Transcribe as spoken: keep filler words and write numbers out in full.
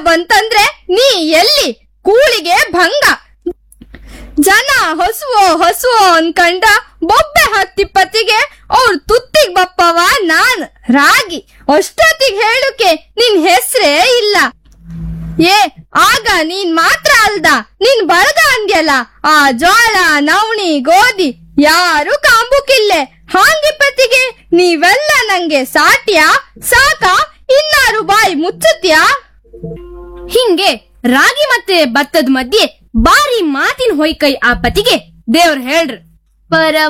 ಬಂತಂದ್ರೆ ನೀ ಎಲ್ಲಿ ಕೂಳಿಗೆ ಭಂಗ. ಜನ ಹೊಸುವೋ ಹೊಸುವೋ ಅನ್ಕಂಡ ಬೊಬ್ಬೆ ಹತ್ತಿಪ್ಪತ್ತಿಗೆ ಅವ್ರ ತುತ್ತಿಗ್ ಬಪ್ಪವ ನಾನ್ ರಾಗಿ. ಅಷ್ಟೊತ್ತಿಗೆ ಹೇಳುಕೆ ನಿನ್ ಹೆಸ್ರೇ ಇಲ್ಲ. ಏ ಆಗ ನೀನ್ ಮಾತ್ರ ಅಲ್ದ ನಿನ್ ಬಳಗ ಅಂದ್ಯಲ್ಲ, ಆ ಜೋಳ ನವಣಿ ಗೋಧಿ ಯಾರು ಕಾಂಬುಕಿಲ್ಲೆ. ಹಾಂಗಿಪ್ಪತ್ತಿಗೆ ನೀವೆಲ್ಲ ನಂಗೆ ಸಾಟ್ಯಾ ಸಾಕ ಇನ್ನಾರು ಬಾಯಿ ಮುಚ್ಚುತ್ಯಾ? ಹಿಂಗೆ ರಾಗಿ ಮತ್ತೆ ಭತ್ತದ ಮಧ್ಯೆ ಬಾರಿ ಮಾತಿನ ಹೊಯ್ಕೈ ಆ ಪತಿಗೆ ದೇವ್ರ ಹೇಳ್ರ. ಪರಮ